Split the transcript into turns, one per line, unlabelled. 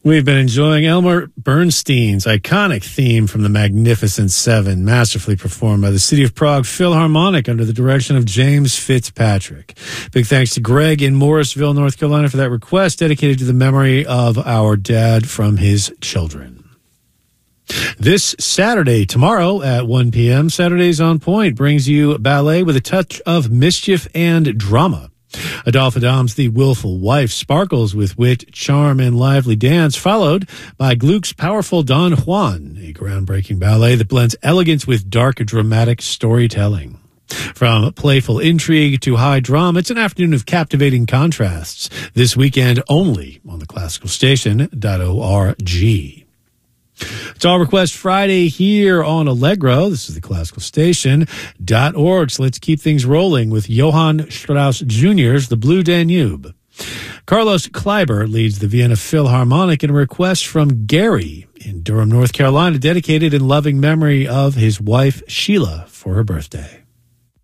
We've been enjoying Elmer Bernstein's iconic theme from the Magnificent Seven, masterfully performed by the City of Prague Philharmonic under the direction of James Fitzpatrick. Big thanks to Greg in Morrisville, North Carolina for that request dedicated to the memory of our dad from his children. This Saturday, tomorrow at 1 p.m., Saturdays on Point brings you ballet with a touch of mischief and drama. Adolphe Adam's The Willful Wife sparkles with wit, charm, and lively dance, followed by Gluck's powerful Don Juan, a groundbreaking ballet that blends elegance with dark, dramatic storytelling. From playful intrigue to high drama, it's an afternoon of captivating contrasts. This weekend only on theclassicalstation.org. It's All Request Friday here on Allegro. This is the classicalstation.org. So let's keep things rolling with Johann Strauss Jr.'s The Blue Danube. Carlos Kleiber leads the Vienna Philharmonic in a request from Gary in Durham, North Carolina, dedicated in loving memory of his wife, Sheila, for her birthday.